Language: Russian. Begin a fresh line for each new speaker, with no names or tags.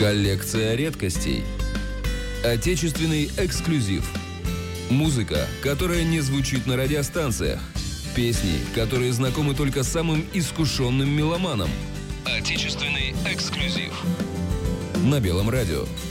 Коллекция редкостей. Отечественный эксклюзив. Музыка, которая не звучит на радиостанциях. Песни, которые знакомы только самым искушенным меломанам. Отечественный эксклюзив. На Белом радио.